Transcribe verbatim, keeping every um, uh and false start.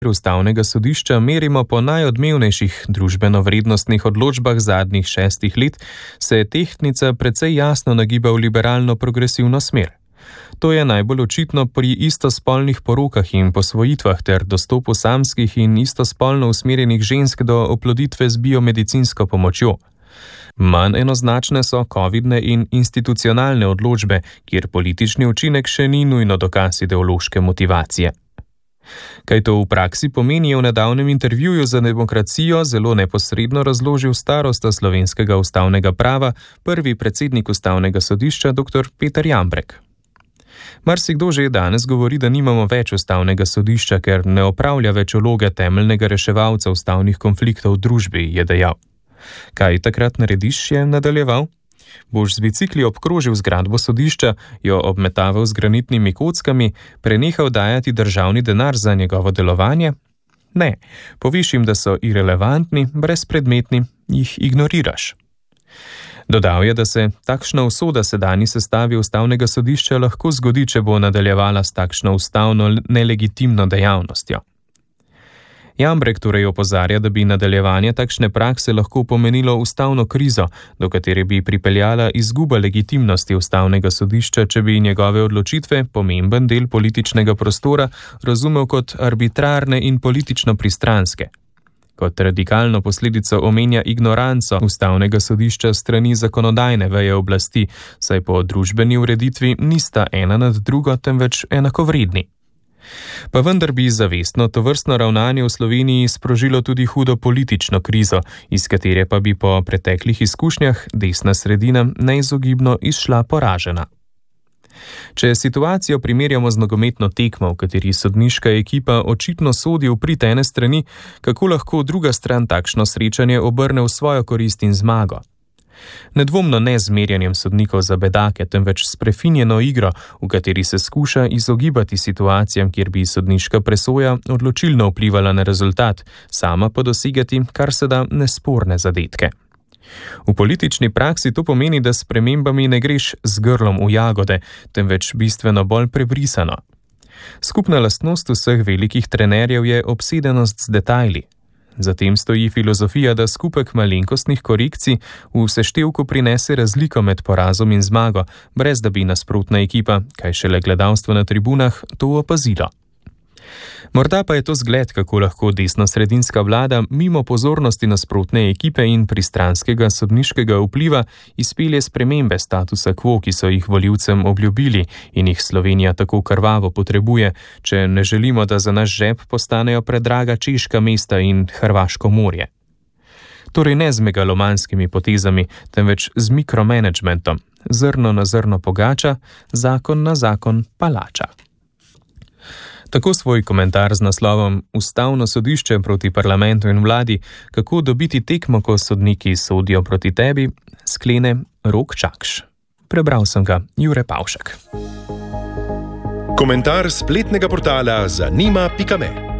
Ustavnega sodišča merimo po najodmevnejših družbeno-vrednostnih odločbah zadnjih šestih let, se je tehtnica precej jasno nagiba v liberalno-progresivno smer. To je najbolj očitno pri istospolnih porokah in posvojitvah ter dostopu samskih in istospolno usmerjenih žensk do oploditve z biomedicinsko pomočjo. Manj enoznačne so covidne in institucionalne odločbe, kjer politični učinek še ni nujno dokaz ideološke motivacije. Kaj to v praksi pomeni, je v nedavnem intervjuju za Demokracijo zelo neposredno razložil starosta slovenskega ustavnega prava, prvi predsednik ustavnega sodišča dr. Peter Jambrek. Marsikdo že danes govori, da nimamo več ustavnega sodišča, ker ne opravlja več vloge temeljnega reševalca ustavnih konfliktov v družbi, je dejal. Kaj takrat narediš, je nadaljeval? Boš z bicikli obkrožil zgradbo sodišča, jo obmetaval z granitnimi kockami, prenehal dajati državni denar za njegovo delovanje? Ne, poviš jim, da so irelevantni, brezpredmetni, jih ignoriraš. Dodal je, da se takšna usoda sedanji sestavi ustavnega sodišča lahko zgodi, če bo nadaljevala s takšno ustavno nelegitimno dejavnostjo. Jambrek torej opozarja, da bi nadaljevanje takšne prakse lahko pomenilo ustavno krizo, do katere bi pripeljala izguba legitimnosti ustavnega sodišča, če bi njegove odločitve, pomemben del političnega prostora, razumel kot arbitrarne in politično pristranske. Kot radikalno posledico omenja ignoranco ustavnega sodišča strani zakonodajne veje oblasti, saj po družbeni ureditvi nista ena nad drugo, temveč enakovredni. Pa vendar bi zavestno tovrstno ravnanje v Sloveniji sprožilo tudi hudo politično krizo, iz katere pa bi po preteklih izkušnjah desna sredina neizogibno izšla poražena. Če situacijo primerjamo z nogometno tekmo, v kateri sodniška ekipa očitno sodi v prid ene strani, kako lahko druga stran takšno srečanje obrne v svojo korist in zmago? Nedvomno ne z merjanjem sodnikov za bedake, temveč s prefinjeno igro, v kateri se skuša izogibati situacijam, kjer bi sodniška presoja odločilno vplivala na rezultat, sama pa dosegati kar se da nesporne zadetke. V politični praksi to pomeni, da s spremembami ne greš z grlom v jagode, temveč bistveno bolj prebrisano. Skupna lastnost vseh velikih trenerjev je obsedenost z detajli. Zatem stoji filozofija, da skupek malenkostnih korekcij v seštevku prinese razliko med porazom in zmago, brez da bi nasprotna ekipa, kaj šele gledalstvo na tribunah, to opazilo. Morda pa je to zgled, kako lahko desnosredinska vlada mimo pozornosti nasprotne ekipe in pristranskega sodniškega vpliva izpelje spremembe statusa quo, ki so jih volivcem obljubili in jih Slovenija tako krvavo potrebuje, če ne želimo, da za naš žep postanejo predraga češka mesta in Hrvaško morje. Torej ne z megalomanskimi potezami, temveč z mikromanagementom, zrno na zrno pogača, zakon na zakon palača. Tako svoj komentar z naslovom Ustavno sodišče proti parlamentu in vladi, kako dobiti tekmo, ko sodniki sodijo proti tebi, sklene Rok Čakš. Prebral sem ga Jure Pavšek. Komentar spletnega portala zanima pika me.